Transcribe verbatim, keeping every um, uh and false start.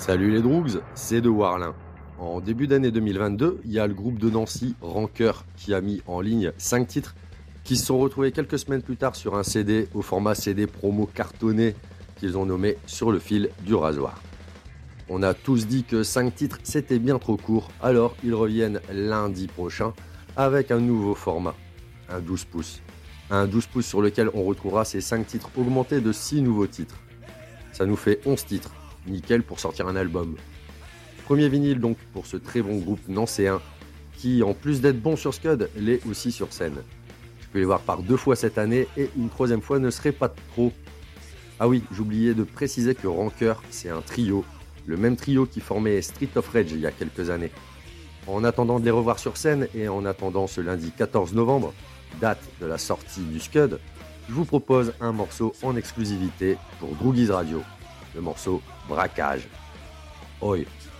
Salut les Droogs, c'est de Warlin. En début d'année deux mille vingt-deux, il y a le groupe de Nancy Rancœur qui a mis en ligne cinq titres qui se sont retrouvés quelques semaines plus tard sur un C D au format C D promo cartonné qu'ils ont nommé Sur le fil du rasoir. On a tous dit que cinq titres c'était bien trop court, alors ils reviennent lundi prochain avec un nouveau format, un douze pouces. Un douze pouces sur lequel on retrouvera ces cinq titres augmentés de six nouveaux titres. Ça nous fait onze titres. Nickel pour sortir un album. Premier vinyle donc pour ce très bon groupe nancéen qui, en plus d'être bon sur Scud, l'est aussi sur scène. Je peux les voir par deux fois cette année et une troisième fois ne serait pas trop. Ah oui, j'oubliais de préciser que Rancœur, c'est un trio, le même trio qui formait Street of Rage il y a quelques années. En attendant de les revoir sur scène et en attendant ce lundi quatorze novembre, date de la sortie du Scud, je vous propose un morceau en exclusivité pour Droogies Radio. Le morceau Braquage. Oi.